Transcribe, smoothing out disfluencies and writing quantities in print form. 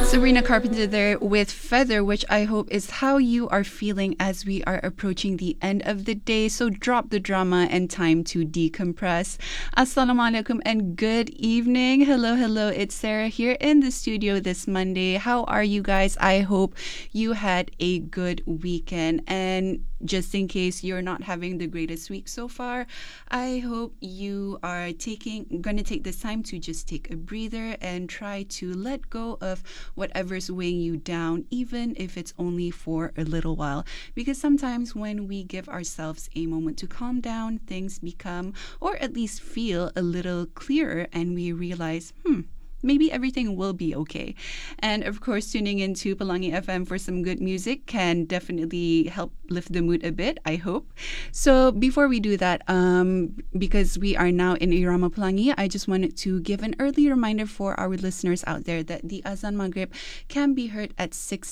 Sabrina Carpenter there with Feather, which I hope is how you are feeling as we are approaching the end of the day. So drop the drama and time to decompress. Assalamu alaikum and good evening. Hello, hello. It's Sarah here in the studio this Monday. How are you guys? I hope you had a good weekend. And just in case you're not having the greatest week so far, I hope you are going to take this time to just take a breather and try to let go of whatever's weighing you down, even if it's only for a little while. Because sometimes when we give ourselves a moment to calm down, things become, or at least feel, a little clearer, and we realize, maybe everything will be okay. And of course, tuning into Pelangi FM for some good music can definitely help lift the mood a bit, I hope. So before we do that, because we are now in Irama Pelangi, I just wanted to give an early reminder for our listeners out there that the Azan Maghrib can be heard at 6